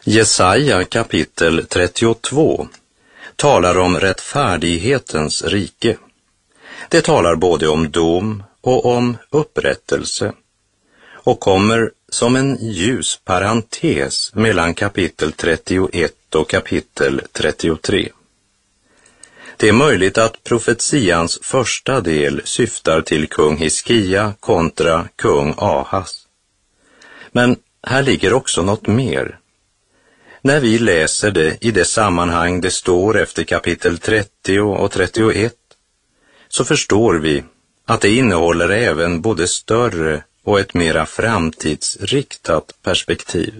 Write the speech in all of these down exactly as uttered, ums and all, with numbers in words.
Jesaja kapitel trettiotvå talar om rättfärdighetens rike. Det talar både om dom och om upprättelse och kommer som en ljus parentes mellan kapitel trettioett och kapitel trettiotre. Det är möjligt att profetians första del syftar till kung Hiskia kontra kung Ahas. Men här ligger också något mer. När vi läser det i det sammanhang det står efter kapitel trettio och trettioett så förstår vi att det innehåller även både större och ett mera framtidsriktat perspektiv.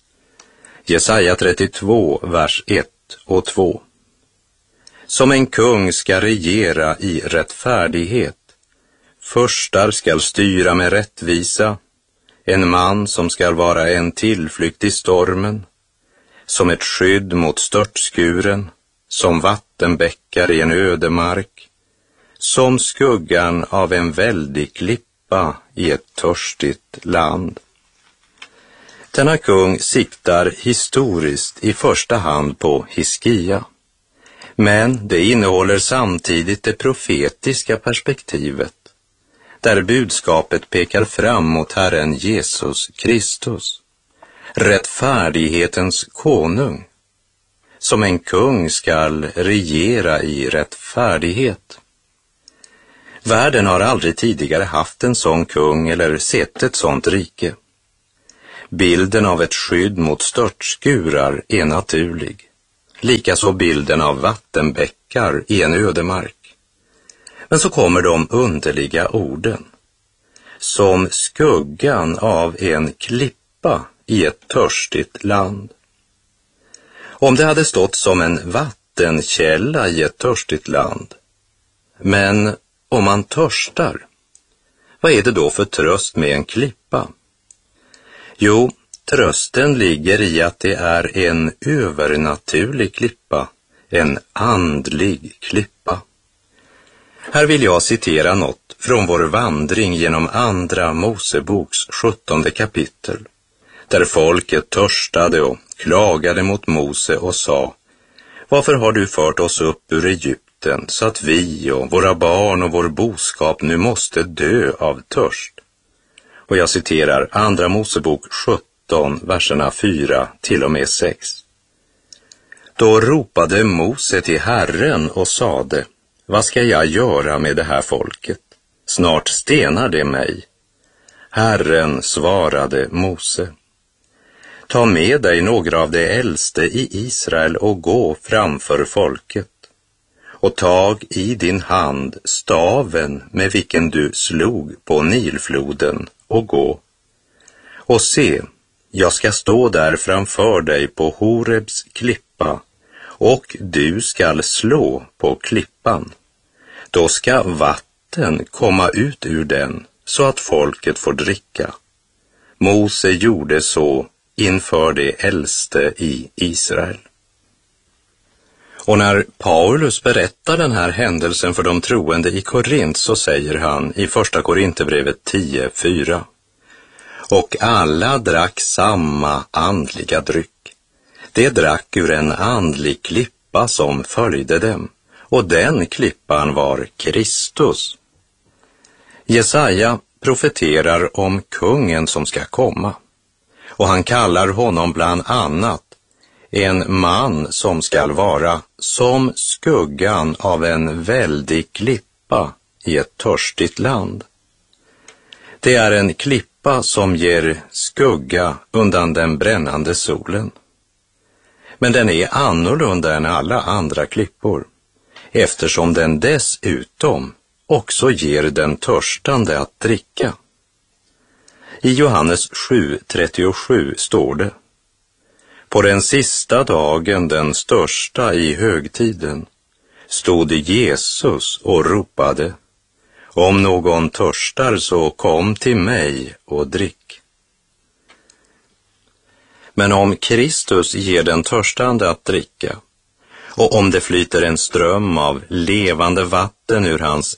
Jesaja trettiotvå, vers ett och två. Som en kung ska regera i rättfärdighet, förstar skall styra med rättvisa, en man som skall vara en tillflykt i stormen, som ett skydd mot störtskuren, som vattenbäckar i en ödemark, som skuggan av en väldig klippa i ett törstigt land. Denna kung siktar historiskt i första hand på Hiskia, men det innehåller samtidigt det profetiska perspektivet, där budskapet pekar fram mot Herren Jesus Kristus, rättfärdighetens konung. Som en kung skall regera i rättfärdighet. Världen har aldrig tidigare haft en sån kung eller sett ett sånt rike. Bilden av ett skydd mot störtskurar är naturlig. Likaså bilden av vattenbäckar i en ödemark. Men så kommer de underliga orden. Som skuggan av en klippa i ett törstigt land. Om det hade stått som en vattenkälla i ett törstigt land. Men om man törstar, vad är det då för tröst med en klippa? Jo, trösten ligger i att det är en övernaturlig klippa, en andlig klippa. Här vill jag citera något från vår vandring genom andra Moseboks sjuttonde kapitel, där folket törstade och klagade mot Mose och sa: varför har du fört oss upp ur Egypten så att vi och våra barn och vår boskap nu måste dö av törst? Och jag citerar andra Mosebok sjutton, verserna fyra till och med sex. Då ropade Mose till Herren och sade: vad ska jag göra med det här folket? Snart stenar det mig. Herren svarade Mose: ta med dig några av de äldste i Israel och gå framför folket. Och tag i din hand staven med vilken du slog på Nilfloden och gå. Och se, jag ska stå där framför dig på Horebs klippa, och du skall slå på klippan. Då ska vatten komma ut ur den så att folket får dricka. Mose gjorde så inför de äldste i Israel. Och när Paulus berättar den här händelsen för de troende i Korint så säger han i första Korinthierbrevet tio fyra: och alla drack samma andliga dryck. De drack ur en andlig klippa som följde dem, och den klippan var Kristus. Jesaja profeterar om kungen som ska komma, och han kallar honom bland annat en man som skall vara som skuggan av en väldig klippa i ett törstigt land. Det är en klippa som ger skugga undan den brännande solen. Men den är annorlunda än alla andra klippor, eftersom den dessutom också ger den törstande att dricka. I Johannes sju trettiosju står det: på den sista dagen, den största i högtiden, stod Jesus och ropade: om någon törstar så kom till mig och drick. Men om Kristus ger den törstande att dricka, och om det flyter en ström av levande vatten ur hans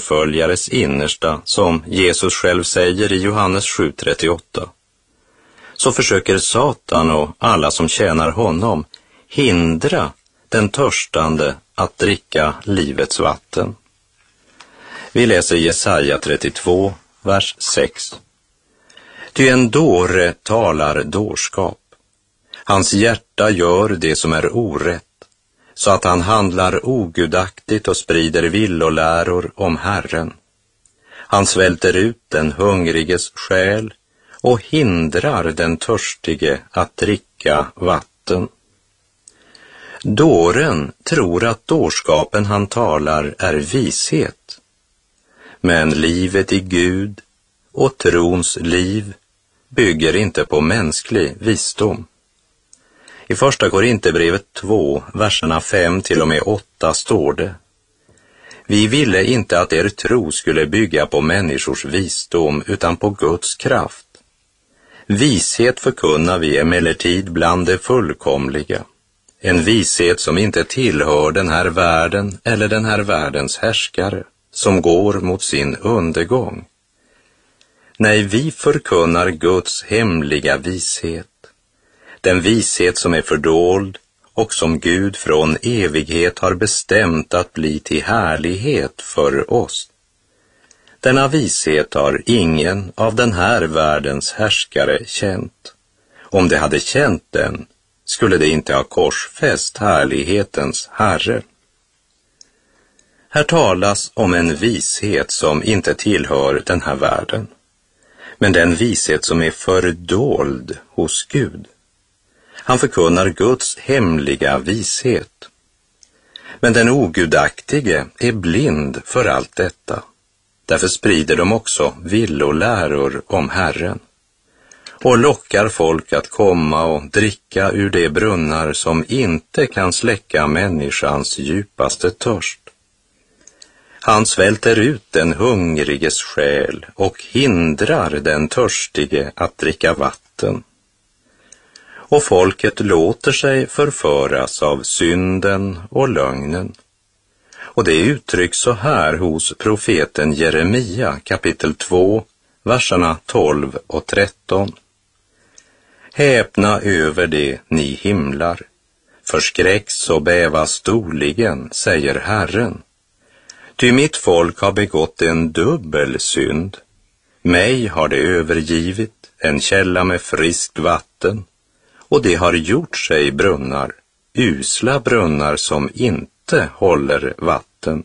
efterföljares innersta, som Jesus själv säger i Johannes sju trettioåtta, så försöker Satan och alla som tjänar honom hindra den törstande att dricka livets vatten. Vi läser Jesaja trettiotvå, vers sex. Ty en dåre talar dårskap. Hans hjärta gör det som är orätt, så att han handlar ogudaktigt och sprider villoläror om Herren. Han svälter ut den hungriges själ och hindrar den törstige att dricka vatten. Dåren tror att dårskapen han talar är vishet, men livet i Gud och trons liv bygger inte på mänsklig visdom. I första Korinthierbrevet två, verserna fem till och med åtta står det: Vi ville inte att er tro skulle bygga på människors visdom utan på Guds kraft. Vishet förkunnar vi emellertid bland det fullkomliga, en vishet som inte tillhör den här världen eller den här världens härskare, som går mot sin undergång. Nej, vi förkunnar Guds hemliga vishet, den vishet som är fördold och som Gud från evighet har bestämt att bli till härlighet för oss. Denna vishet har ingen av den här världens härskare känt. Om de hade känt den, skulle de inte ha korsfäst härlighetens Herre. Här talas om en vishet som inte tillhör den här världen, men den vishet som är fördold hos Gud. Han förkunnar Guds hemliga vishet. Men den ogudaktige är blind för allt detta. Därför sprider de också villoläror om Herren och lockar folk att komma och dricka ur de brunnar som inte kan släcka människans djupaste törst. Han svälter ut den hungriges själ och hindrar den törstige att dricka vatten. Och folket låter sig förföras av synden och lögnen. Och det uttrycks så här hos profeten Jeremia kapitel två, verserna tolv och tretton. Häpna över det, ni himlar. Förskräcks och bäva storligen, säger Herren. Ty mitt folk har begått en dubbel synd. Mig har det övergivit, en källa med friskt vatten, och det har gjort sig brunnar, usla brunnar som inte håller vatten.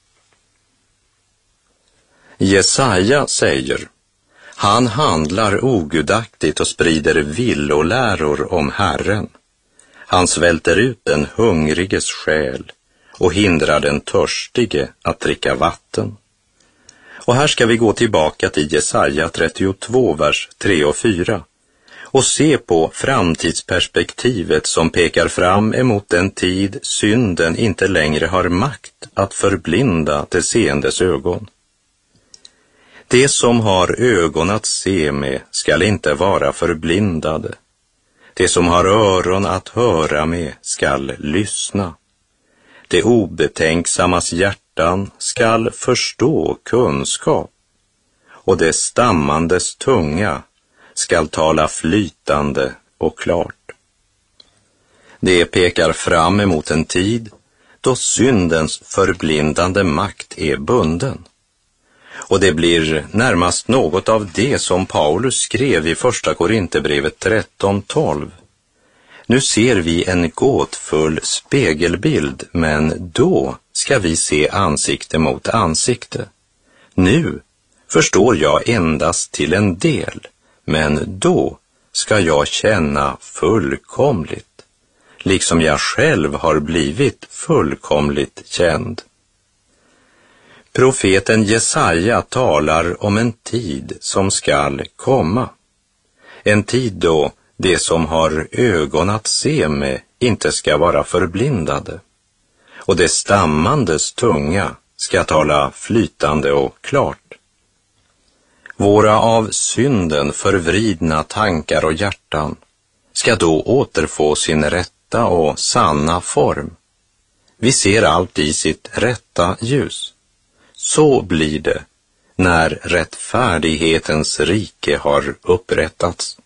Jesaja säger: han handlar ogudaktigt och sprider villoläror om Herren. Han svälter ut den hungriges själ och hindrar den törstige att dricka vatten. Och här ska vi gå tillbaka till Jesaja trettiotvå, vers tre och fyra och se på framtidsperspektivet som pekar fram emot den tid synden inte längre har makt att förblinda det seendes ögon. Det som har ögon att se med skall inte vara förblindade. Det som har öron att höra med skall lyssna. Det obetänksammas hjärtan skall förstå kunskap, och det stammandes tunga skall tala flytande och klart. Det pekar fram emot en tid då syndens förblindande makt är bunden. Och det blir närmast något av det som Paulus skrev i första Korinthierbrevet tretton tolv. Nu ser vi en gåtfull spegelbild, men då ska vi se ansikte mot ansikte. Nu förstår jag endast till en del, men då ska jag känna fullkomligt, liksom jag själv har blivit fullkomligt känd. Profeten Jesaja talar om en tid som skall komma. En tid då det som har ögon att se med inte ska vara förblindade, och det stammandes tunga ska tala flytande och klart. Våra av synden förvridna tankar och hjärtan ska då återfå sin rätta och sanna form. Vi ser allt i sitt rätta ljus. Så blir det när rättfärdighetens rike har upprättats.